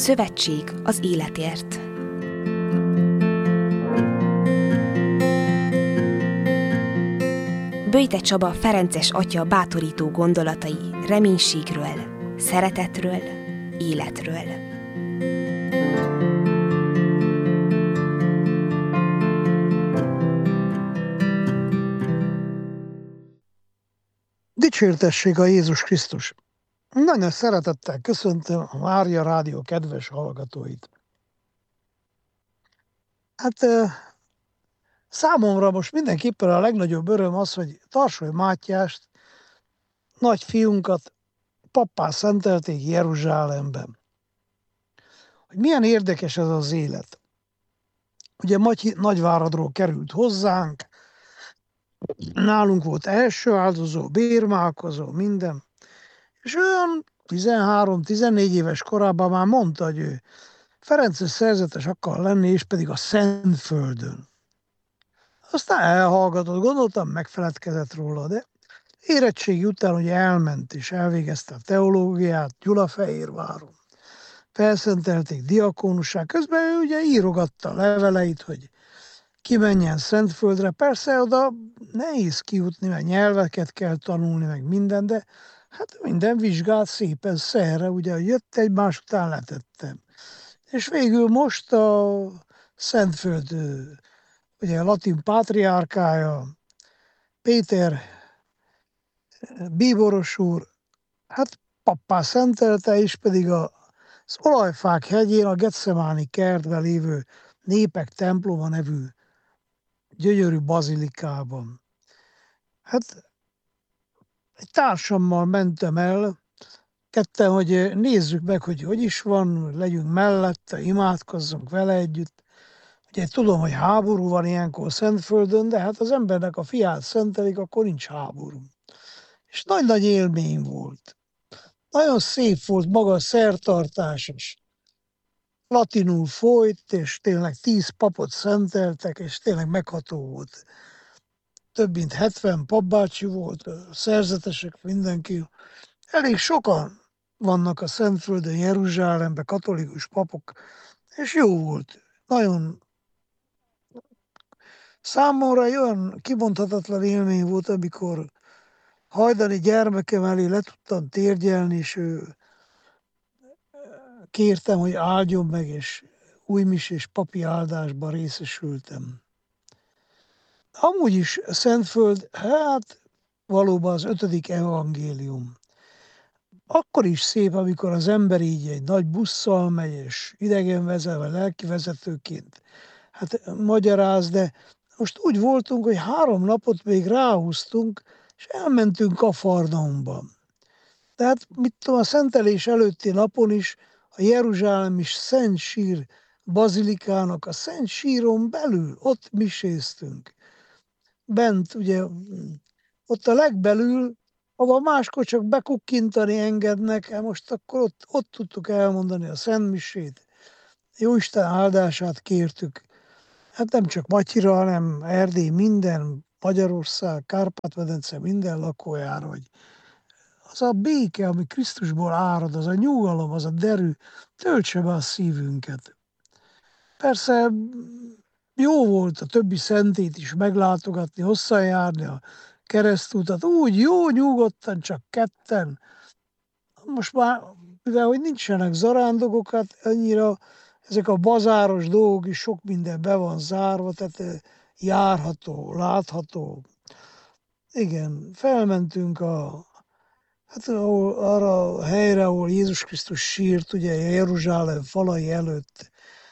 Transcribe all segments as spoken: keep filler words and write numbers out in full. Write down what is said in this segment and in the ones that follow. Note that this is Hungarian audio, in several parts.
Szövetség az életért. Böjte Csaba ferences atya bátorító gondolatai reménységről, szeretetről, életről. Dicsértessék a Jézus Krisztus! Nagyon szeretettel köszöntöm a Mária Rádió kedves hallgatóit. Hát számomra most mindenképpen a legnagyobb öröm az, hogy Tarsoly Mátyást, nagy fiunkat pappá szentelték Jeruzsálemben. Hogy milyen érdekes ez az élet. Ugye Matyi Nagyváradról került hozzánk, nálunk volt első áldozó, bérmálkozó, minden. És olyan tizenhárom-tizennégy éves korában már mondta, hogy ő ferences szerzetes akar lenni, és pedig a Szentföldön. Aztán elhallgatott, gondoltam, megfeledkezett róla, de érettségi után ugye elment és elvégezte a teológiát Gyulafehérváron. Felszentelték diakónussá, közben ő ugye írogatta a leveleit, hogy kimenjen Szentföldre. Persze oda nehéz kijutni, mert nyelveket kell tanulni, meg minden, de hát minden vizsgát szépen szerre, ugye jött egymás után letettem. És végül most a Szentföld, ugye a latin pátriárkája, Péter bíboros úr, hát pappá szentelte, és pedig a, az Olajfák hegyén, a Getsemáni kertben lévő Népek temploma nevű gyönyörű bazilikában. Hát egy társammal mentem el, ketten, hogy nézzük meg, hogy hogy is van, legyünk mellette, imádkozzunk vele együtt. Ugye tudom, hogy háború van ilyenkor Szentföldön, de hát az embernek a fiát szentelik, akkor nincs háború. És nagy-nagy élmény volt. Nagyon szép volt maga a szertartásos. Latinul folyt, és tényleg tíz papot szenteltek, és tényleg megható volt. Több mint hetven papbácsi volt, szerzetesek, mindenki. Elég sokan vannak a Szentföldön, Jeruzsálemben, katolikus papok, és jó volt. Nagyon számomra egy olyan kimondhatatlan élmény volt, amikor hajdani gyermekem elé le tudtam térgyelni, és ő kértem, hogy áldjon meg, és újmisés papi áldásban részesültem. Amúgy is Szentföld, hát valóban az ötödik evangélium. Akkor is szép, amikor az ember így egy nagy busszal megy, és idegenvezetve, lelkivezetőként hát magyaráz, de most úgy voltunk, hogy három napot még ráhúztunk, és elmentünk Kafarnaumba. Tehát, mit tudom, a szentelés előtti napon is a jeruzsálemi Szent Sír bazilikának a Szent Síron belül, ott miséztünk. Bent, ugye, ott a legbelül, ahol máskor csak bekukkintani engednek, hát most akkor ott, ott tudtuk elmondani a szentmisét. Jóisten áldását kértük. Hát nem csak Matyira, hanem Erdély minden, Magyarország, Kárpát-medence minden lakójára, hogy az a béke, ami Krisztusból árad, az a nyugalom, az a derű, töltse be a szívünket. Persze jó volt a többi szentét is meglátogatni, hosszan járni a keresztútat, úgy jó, nyugodtan, csak ketten. Most már, mivel hogy nincsenek zarándokok, hát annyira ezek a bazáros dolgok is sok minden be van zárva, tehát járható, látható. Igen, felmentünk a, hát ahol, arra a helyre, ahol Jézus Krisztus sírt, ugye Jeruzsálem falai előtt.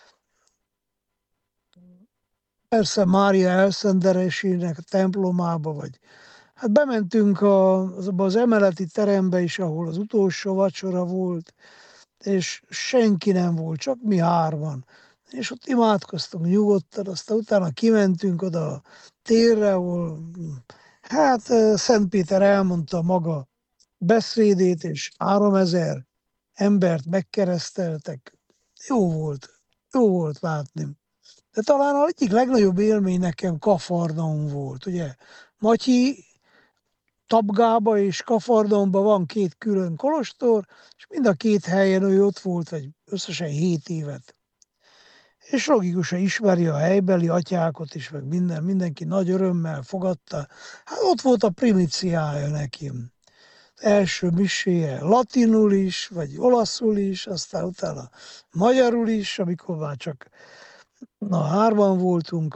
Persze Mária elszendelésének a templomába, vagy hát bementünk a, az emeleti terembe is, ahol az utolsó vacsora volt, és senki nem volt, csak mi hárman. És ott imádkoztunk nyugodtan, aztán utána kimentünk oda a térre, ahol hát Szent Péter elmondta maga beszédét, és háromezer embert megkereszteltek. Jó volt, jó volt látni. De talán az egyik legnagyobb élmény nekem Kafarnaum volt, ugye. Matyi Tabgába és Kafarnaumban van két külön kolostor, és mind a két helyen ő ott volt egy összesen hét évet. És logikusan ismeri a helybeli atyákat is, meg minden, mindenki nagy örömmel fogadta. Hát ott volt a primíciája nekim. Az első miséje latinul is, vagy olaszul is, aztán utána magyarul is, amikor már csak na, hárman voltunk.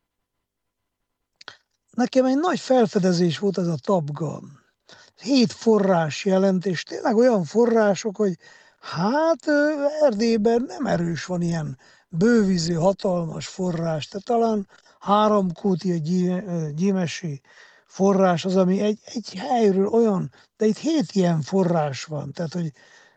Nekem egy nagy felfedezés volt ez a Tabga. Hét forrás jelent, és tényleg olyan források, hogy hát Erdélyben nem erős van ilyen bővíző, hatalmas forrás. Tehát talán háromkúti, egy gyímesi forrás az, ami egy, egy helyről olyan, de itt hét ilyen forrás van. Tehát, hogy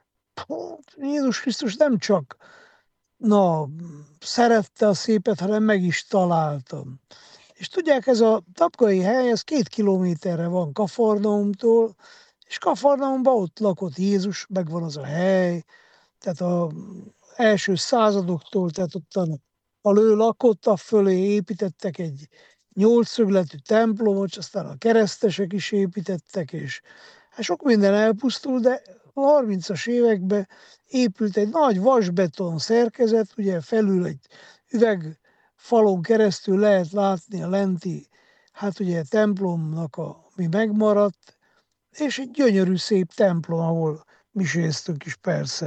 Jézus Krisztus nem csak na, szerette a szépet, hanem meg is találtam. És tudják, ez a Tabgai hely, ez két kilométerre van Kafarnaumtól, és Kafarnaumban ott lakott Jézus, megvan az a hely, tehát az első századoktól, tehát ott a ő lakottak fölé építettek egy nyolcszögletű templomot, és aztán a keresztesek is építettek, és hát sok minden elpusztult, de a harmincas években épült egy nagy vasbeton szerkezet, ugye felül egy üvegfalon keresztül lehet látni a lenti, hát ugye templomnak, a, ami megmaradt, és egy gyönyörű szép templom, ahol miséztünk is persze.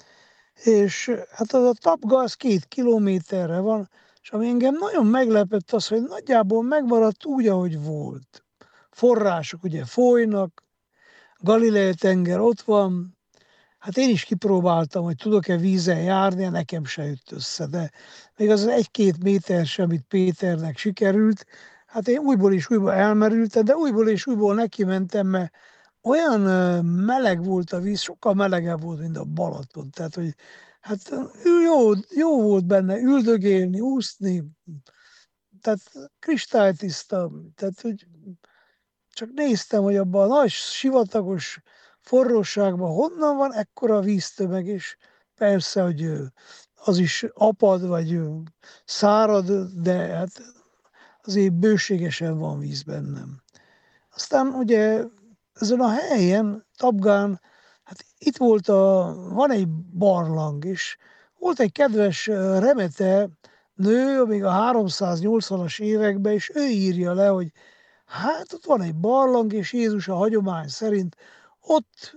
És hát az a Tabga az két kilométerre van, és ami engem nagyon meglepett az, hogy nagyjából megmaradt úgy, ahogy volt. Források ugye folynak, Galilei tenger ott van, hát én is kipróbáltam, hogy tudok-e vízen járni, nekem se jött össze, de még az egy-két méter sem, amit Péternek sikerült, hát én újból és újból elmerültem, de újból és újból neki mentem, mert olyan meleg volt a víz, sokkal melegebb volt, mint a Balaton. Tehát, hogy hát jó, jó volt benne üldögélni, úszni, tehát kristálytiszta, tehát, hogy csak néztem, hogy abban a nagy sivatagos forróságban honnan van ekkora víztömeg, és persze, hogy az is apad, vagy szárad, de hát azért bőségesen van víz bennem. Aztán ugye ezen a helyen, Tabgán, hát itt volt a, van egy barlang is, volt egy kedves remete nő, még a háromszáznyolcvanas években, és ő írja le, hogy hát ott van egy barlang, és Jézus a hagyomány szerint ott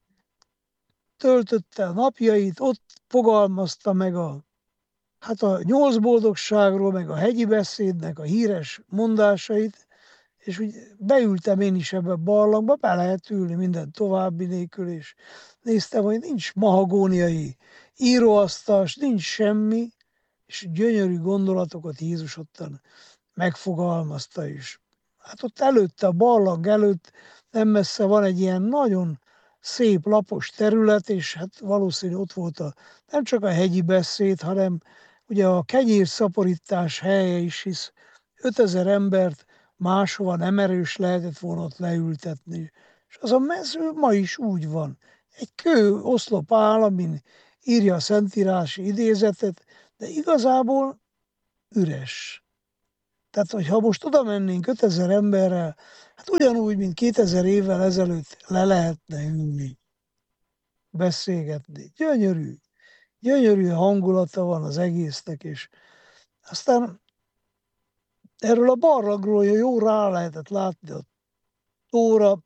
töltötte a napjait, ott fogalmazta meg a, hát a nyolc boldogságról, meg a hegyi beszédnek a híres mondásait, és úgy beültem én is ebbe a barlangba, be lehet ülni minden további nélkül, és néztem, hogy nincs mahagóniai íróasztals, nincs semmi, és gyönyörű gondolatokat Jézus ottan megfogalmazta is. Hát ott előtte, a barlang előtt nem messze van egy ilyen nagyon szép, lapos terület, és hát valószínű ott volt a, nem csak a hegyi beszéd, hanem ugye a kenyérszaporítás helye is, hisz ötezer embert máshova nem erős lehetett volna ott leültetni. És az a mező ma is úgy van. Egy kő oszlop áll, amin írja a szentírási idézetet, de igazából üres. Tehát, hogyha most oda mennénk ötezer emberrel, hát ugyanúgy, mint kétezer évvel ezelőtt le lehetne ülni, beszélgetni. Gyönyörű, gyönyörű hangulata van az egésznek, és aztán erről a barlangról jó rá lehetett látni a tóra,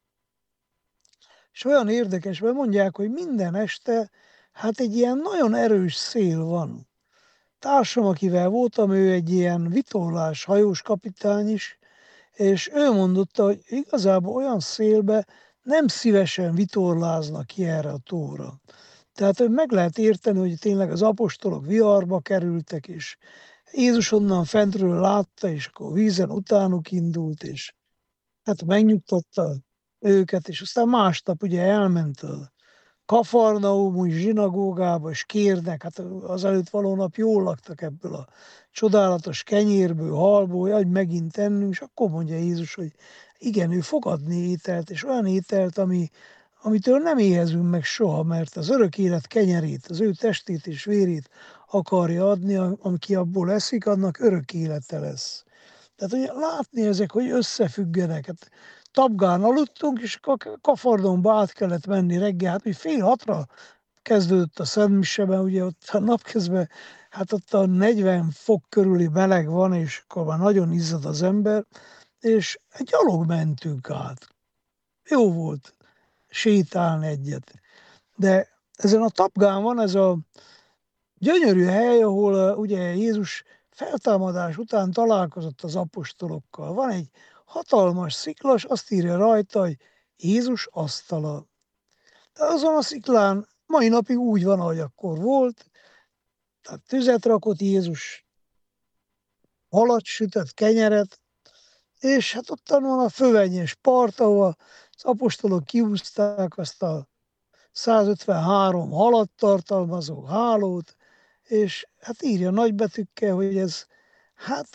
és olyan érdekes, mert mondják, hogy minden este hát egy ilyen nagyon erős szél van. Társam, akivel voltam, ő egy ilyen vitorlás hajós kapitány is, és ő mondotta, hogy igazából olyan szélbe nem szívesen vitorláznak ki erre a tóra. Tehát hogy meg lehet érteni, hogy tényleg az apostolok viharba kerültek, és Jézus onnan fentről látta, és akkor vízen utánuk indult, és hát megnyugtatta őket, és aztán másnap ugye elment a Kafarnaumi zsinagógába, és kérnek, hát az előtt való nap jól laktak ebből a csodálatos kenyérből, halból, hogy megint ennünk, és akkor mondja Jézus, hogy igen, ő fog adni ételt, és olyan ételt, ami, amitől nem éhezünk meg soha, mert az örök élet kenyerét, az ő testét és vérét akarja adni, aki abból eszik, annak örök élete lesz. Tehát hogy látni ezek, hogy összefüggenek. Hát Tapgán aludtunk, és akkor Kafardonba át kellett menni reggel. Hát mi fél hatra kezdődött a szentmise, mert ugye ott a napközben, hát ott a negyven fok körüli meleg van, és akkor már nagyon izzad az ember, és gyalog mentünk át. Jó volt sétálni egyet. De ezen a Tapgán van ez a gyönyörű hely, ahol uh, ugye Jézus feltámadás után találkozott az apostolokkal. Van egy hatalmas sziklas, azt írja rajta, hogy Jézus asztala. De azon a sziklán mai napig úgy van, ahogy akkor volt, tehát tüzet rakott Jézus, halat sütött, kenyeret, és hát ott van a fövenyes part, ahol az apostolok kiúzták azt a százötvenhárom halat tartalmazó hálót, és hát írja nagybetűkkel, hogy ez, hát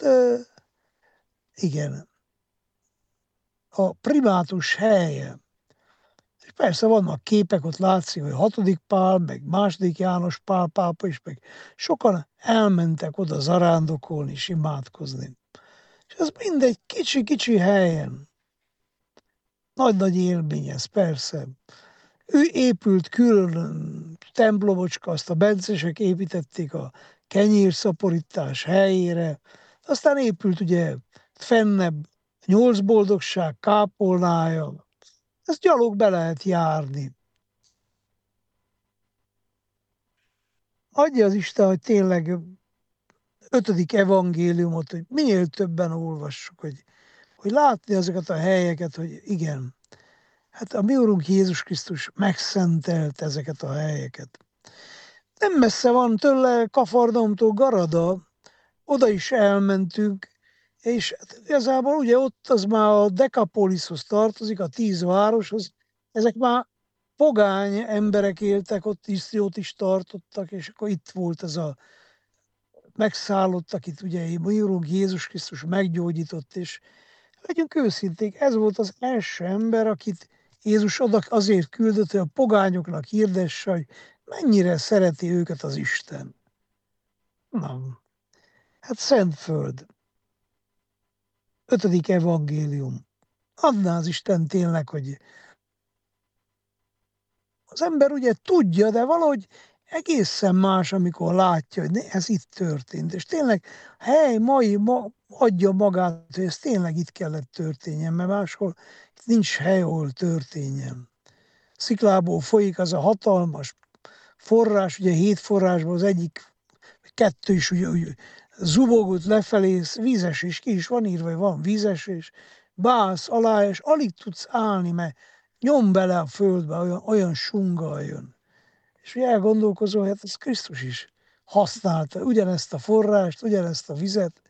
igen, a primátus helye. És persze vannak képek, ott látszik, hogy hatodik Pál, meg második János Pál pápa is, meg sokan elmentek oda zarándokolni és imádkozni. És ez mindegy kicsi-kicsi helyen. Nagy-nagy élmény ez, persze. Ő épült külön templomocska, azt a bencesek építették a kenyérszaporítás helyére. Aztán épült ugye fennebb nyolc boldogság kápolnája. Ezt gyalog be lehet járni. Adja az Isten, hogy tényleg ötödik evangéliumot, hogy minél többen olvassuk, hogy, hogy látni azokat a helyeket, hogy igen, hát a mi Urunk Jézus Krisztus megszentelt ezeket a helyeket. Nem messze van tőle Kafarnaumtól Garada, oda is elmentünk, és igazából ugye ott az már a Dekapolishoz tartozik, a tíz városhoz. Ezek már pogány emberek éltek, ott is jót is tartottak, és akkor itt volt ez a megszállott, akit ugye mi Urunk Jézus Krisztus meggyógyított, és legyünk őszinték, ez volt az első ember, akit Jézus oda azért küldött, hogy a pogányoknak hirdesse, hogy mennyire szereti őket az Isten. Na, hát Szentföld. Ötödik evangélium. Adná az Isten tényleg, hogy az ember ugye tudja, de valahogy egészen más, amikor látja, hogy ez itt történt. És tényleg hely, mai, ma adja magát, hogy ez tényleg itt kellett történjen, mert máshol nincs hely, ahol történjen. Sziklából folyik az a hatalmas forrás, ugye hét forrásból az egyik, kettő is ugye, ugye zubogott lefelé, vízes is, ki is van írva, hogy van vízes, és bász alá, és alig tudsz állni, mert nyom bele a földbe, olyan, olyan sungal jön. És ugye elgondolkozol, hát ez Krisztus is használta ugyanezt a forrást, ugyanezt a vizet,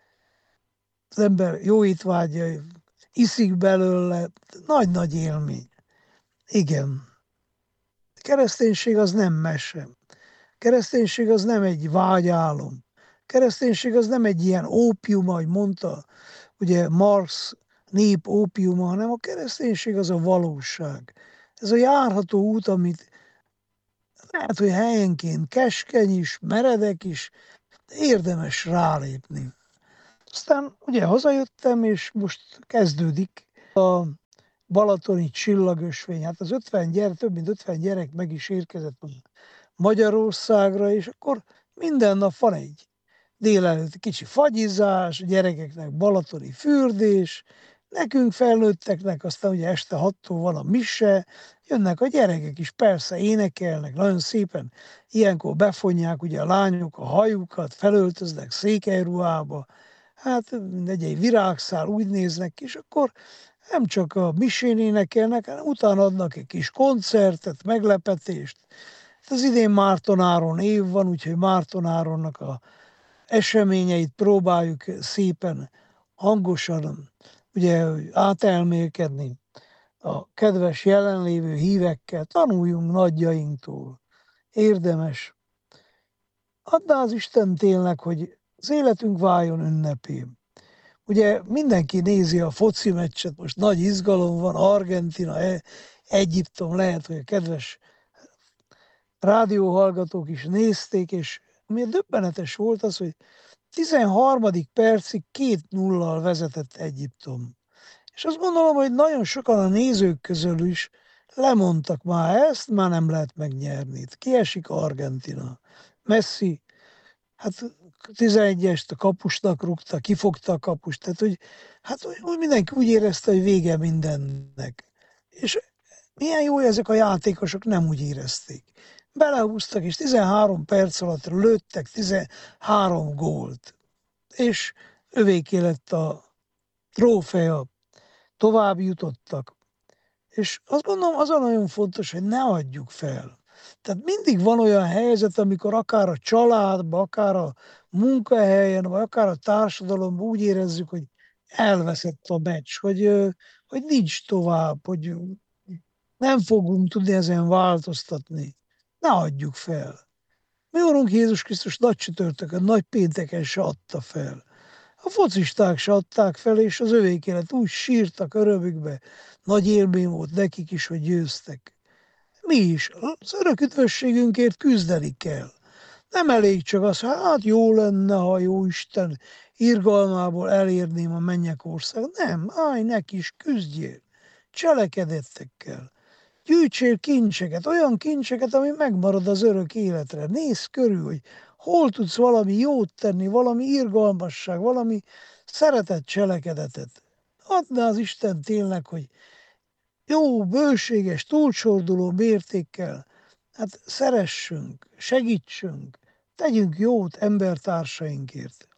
az ember jó étvágya, iszik belőle, nagy-nagy élmény. Igen. A kereszténység az nem mese. A kereszténység az nem egy vágyálom. A kereszténység az nem egy ilyen ópium, ahogy mondta ugye Marx nép ópiuma, hanem a kereszténység az a valóság. Ez a járható út, amit lehet, hogy helyenként keskeny is, meredek is, de érdemes rálépni. Aztán ugye hazajöttem, és most kezdődik a balatoni csillagösvény. Hát az ötven gyerek, több mint ötven gyerek meg is érkezett Magyarországra, és akkor minden nap van egy délelőtt kicsi fagyizás, a gyerekeknek balatoni fürdés, nekünk felnőtteknek aztán ugye este hattól van a mise, jönnek a gyerekek is, persze énekelnek, nagyon szépen ilyenkor befonják ugye a lányok a hajukat, felöltöznek székelyruhába, hát egy, egy virágszál úgy néznek ki, és akkor nem csak a misén énekelnek, hanem utána adnak egy kis koncertet, meglepetést. Az idén Mártonáron év van, úgyhogy Mártonáronnak a eseményeit próbáljuk szépen, hangosan ugye átelmélkedni a kedves jelenlévő hívekkel, tanuljunk nagyjainktól. Érdemes. Adná az Isten tényleg, hogy az életünk váljon ünnepé. Ugye mindenki nézi a foci meccset, most nagy izgalom van, Argentina, Egyiptom, lehet, hogy a kedves rádióhallgatók is nézték, és mi döbbenetes volt az, hogy tizenharmadik percig két nullal vezetett Egyiptom. És azt gondolom, hogy nagyon sokan a nézők közül is lemondtak már ezt, már nem lehet megnyerni. Itt kiesik Argentina. Messi, hát tizenegyest a kapusnak rúgta, kifogta a kapust. Tehát, hogy, hát hogy, hogy mindenki úgy érezte, hogy vége mindennek. És milyen jó, hogy ezek a játékosok nem úgy érezték. Belehúztak, és tizenhárom perc alatt lőttek tizenhárom gólt. És övéké lett a trófea, tovább jutottak. És azt gondolom, az a nagyon fontos, hogy ne adjuk fel. Tehát mindig van olyan helyzet, amikor akár a családban, akár a munkahelyen, vagy akár a társadalomban úgy érezzük, hogy elveszett a meccs, hogy, hogy nincs tovább, hogy nem fogunk tudni ezen változtatni. Ne adjuk fel. Mi Urunk Jézus Krisztus nagy csütörtökön, nagy pénteken se adta fel. A focisták se adták fel, és az övék élet úgy sírtak örömükbe. Nagy élmény volt nekik is, hogy győztek. Mi is az örök üdvösségünkért küzdeni kell. Nem elég csak az, hát jó lenne, ha jó Isten irgalmából elérném a mennyek ország. Nem, állj neki is, küzdjél. Cselekedettekkel. Gyűjtsél kincseket, olyan kincseket, ami megmarad az örök életre. Nézz körül, hogy hol tudsz valami jót tenni, valami irgalmasság, valami szeretett cselekedetet. Adná az Isten tényleg, hogy jó, bőséges, túlcsorduló mértékkel, hát szeressünk, segítsünk, tegyünk jót embertársainkért.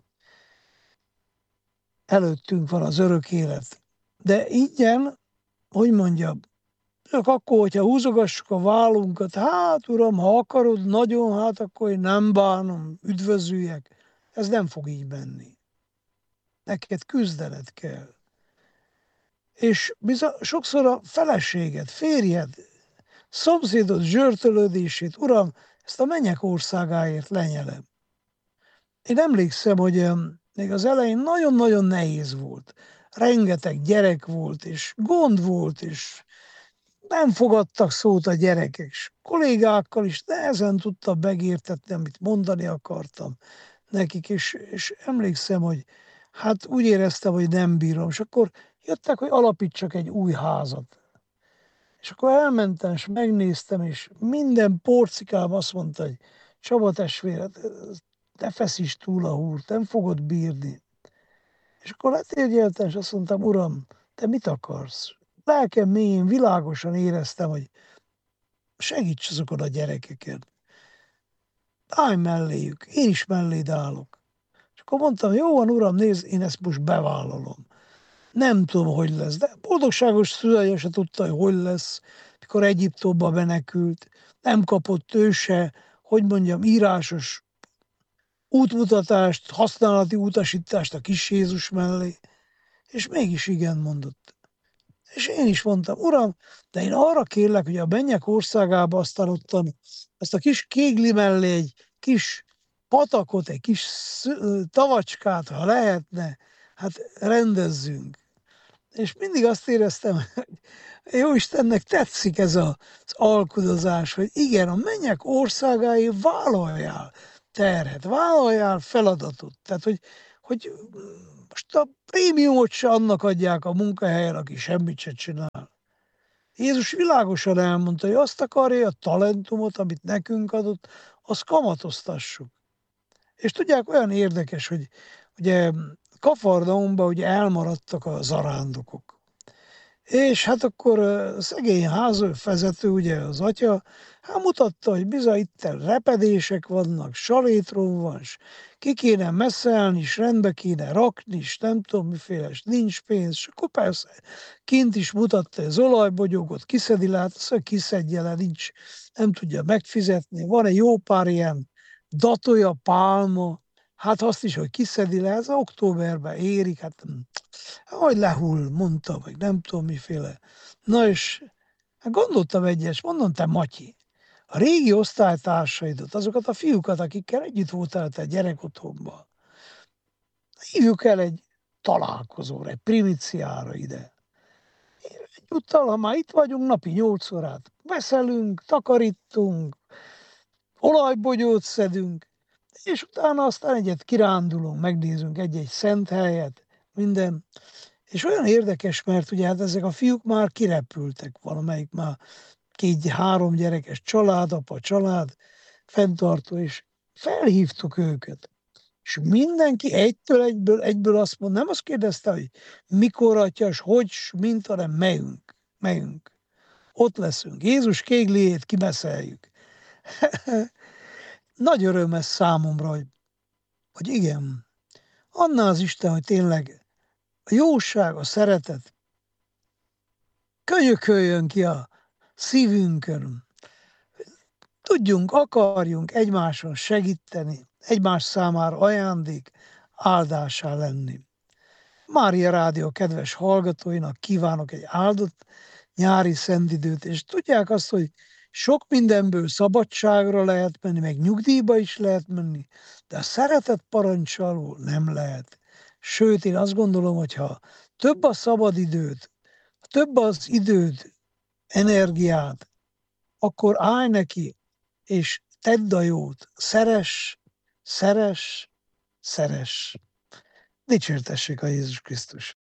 Előttünk van az örök élet. De ingyen, hogy mondjam, csak akkor, hogyha húzogassuk a vállunkat, hát uram, ha akarod nagyon, hát akkor én nem bánom, üdvözüljek. Ez nem fog így menni. Neked küzdened kell. És bizony, sokszor a feleséged, férjed, szomszédod zsörtölődését, uram, ezt a mennyek országáért lenyelem. Én emlékszem, hogy még az elején nagyon-nagyon nehéz volt. Rengeteg gyerek volt, és gond volt, és nem fogadtak szót a gyerekek, és kollégákkal is nehezen tudtam megértetni, amit mondani akartam nekik, és, és emlékszem, hogy hát úgy éreztem, hogy nem bírom, és akkor jöttek, hogy alapítsak egy új házat. És akkor elmentem, és megnéztem, és minden porcikám azt mondta, hogy Csaba testvéred, ne feszíts túl a húrt, nem fogod bírni. És akkor letérgyeltem, és azt mondtam, uram, te mit akarsz? Lelkem mélyén világosan éreztem, hogy segíts azokon a gyerekeken. Állj melléjük, én is melléd állok. És akkor mondtam, jó van, uram, nézd, én ezt most bevállalom. Nem tudom, hogy lesz, de boldogságos szülei se tudta, hogy hogy lesz, mikor Egyiptomba menekült. Nem kapott ő se, hogy mondjam, írásos útmutatást, használati utasítást a kis Jézus mellé, és mégis igen mondott. És én is mondtam, uram, de én arra kérlek, hogy a mennyek országába aztán ottan azt a kis kégli mellé egy kis patakot, egy kis tavacskát, ha lehetne, hát rendezzünk. És mindig azt éreztem, hogy jó Istennek tetszik ez az alkudozás, hogy igen, a mennyek országáé vállaljál terhet, vállaljál feladatot. Tehát, hogy, hogy most a prémiumot se annak adják a munkahelyen, aki semmit se csinál. Jézus világosan elmondta, hogy azt akarja, a talentumot, amit nekünk adott, azt kamatoztassuk. És tudják, olyan érdekes, hogy ugye Kafarnaumban ugye elmaradtak a zarándokok. És hát akkor a szegény házvezető, ugye az atya, hát mutatta, hogy bizony itt repedések vannak, salétrom van, és ki kéne messzelni, és rendbe kéne rakni, és nem tudom miféle, és nincs pénz, és akkor persze kint is mutatta az olajbogyógot, kiszedi le, hát azt kiszedje le, nincs, nem tudja megfizetni, van egy jó pár ilyen datolja, pálma, hát azt is, hogy kiszedi le, ez októberben érik, hát hogy lehull, mondta, meg nem tudom miféle. Na és hát gondoltam egyes, mondom, te Matyi, a régi osztálytársaidat, azokat a fiúkat, akikkel együtt voltál te gyerekotthonban, hívjuk el egy találkozóra, egy primiciára ide. Egyúttal, ha már itt vagyunk, napi nyolc órát veszelünk, takarítunk, olajbogyót szedünk, és utána aztán egyet kirándulunk, megnézünk egy-egy szent helyet, minden. És olyan érdekes, mert ugye hát ezek a fiúk már kirepültek, valamelyik már két-három gyerekes család, apa család, fenntartó, és felhívtuk őket. És mindenki egytől egyből, egyből azt mond, nem azt kérdezte, hogy mikor, atyás, hogy, mint, hanem megyünk, megyünk. Ott leszünk. Jézus kégliét kibeszeljük. Nagy öröm ez számomra, hogy, hogy igen, annál az Isten, hogy tényleg a jóság, a szeretet könyököljön ki a szívünkön. Tudjunk, akarjunk egymáson segíteni, egymás számára ajándék, áldássá lenni. Mária Rádió kedves hallgatóinak kívánok egy áldott nyári szentidőt, és tudják azt, hogy sok mindenből szabadságra lehet menni, meg nyugdíjba is lehet menni, de a szeretet parancs alól nem lehet. Sőt, én azt gondolom, hogy ha több a szabadidőd, több az időd, energiád, akkor állj neki, és tedd a jót, szeress, szeress, szeress. Dicsértessék a Jézus Krisztus!